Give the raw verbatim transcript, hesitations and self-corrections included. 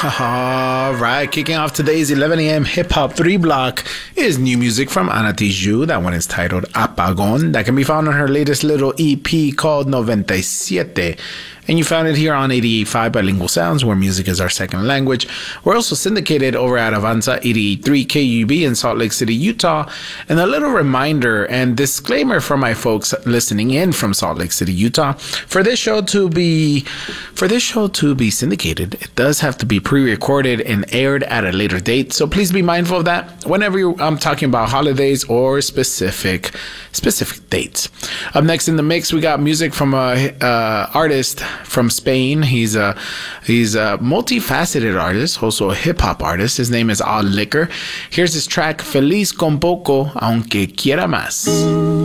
All right, kicking off today's eleven a.m. Hip Hop three block is new music from Ana Tijoux. That one is titled Apagón. That can be found on her latest little E P called ninety-siete. And you found it here on eighty-eight point five Bilingual Sounds, where music is our second language. We're also syndicated over at Avanza eighty-eight point three K U B in Salt Lake City, Utah. And a little reminder and disclaimer for my folks listening in from Salt Lake City, Utah. For this show to be for this show to be syndicated, it does have to be pre-recorded and aired at a later date. So please be mindful of that whenever you, I'm talking about holidays or specific specific dates. Up next in the mix, we got music from a uh, artist from Spain. He's a he's a multifaceted artist, also a hip hop artist. His name is Odd Liquor. Here's his track Feliz con Poco, Aunque Quiera Más.